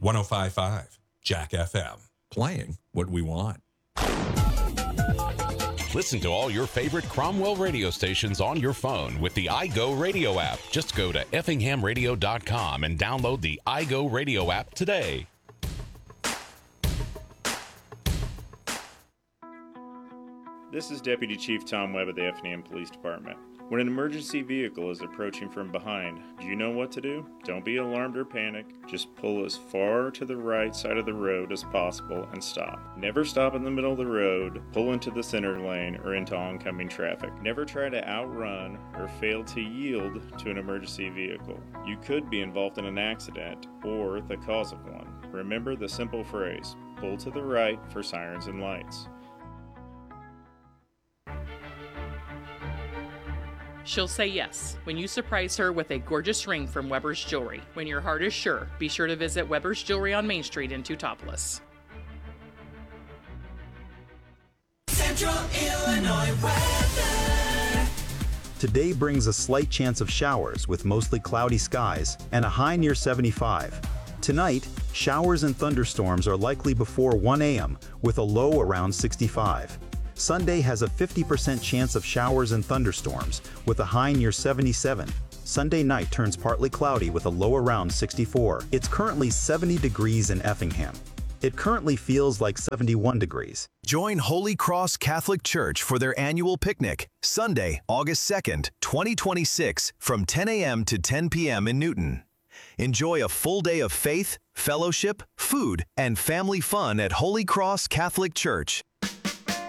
105.5 Jack FM. Playing what we want. Listen to all your favorite Cromwell radio stations on your phone with the iGo Radio app. Just go to effinghamradio.com and download the iGo Radio app today. This is Deputy Chief Tom Webb of the Effingham Police Department. When an emergency vehicle is approaching from behind, do you know what to do? Don't be alarmed or panic. Just pull as far to the right side of the road as possible and stop. Never stop in the middle of the road, pull into the center lane, or into oncoming traffic. Never try to outrun or fail to yield to an emergency vehicle. You could be involved in an accident or the cause of one. Remember the simple phrase, pull to the right for sirens and lights. She'll say yes when you surprise her with a gorgeous ring from Weber's Jewelry. When your heart is sure, be sure to visit Weber's Jewelry on Main Street in Teutopolis. Central Illinois weather. Today brings a slight chance of showers with mostly cloudy skies and a high near 75. Tonight, showers and thunderstorms are likely before 1 a.m. with a low around 65. Sunday has a 50% chance of showers and thunderstorms with a high near 77. Sunday night turns partly cloudy with a low around 64. It's currently 70 degrees in Effingham. It currently feels like 71 degrees. Join Holy Cross Catholic Church for their annual picnic, Sunday, August 2nd, 2026, from 10 a.m. to 10 p.m. in Newton. Enjoy a full day of faith, fellowship, food, and family fun at Holy Cross Catholic Church.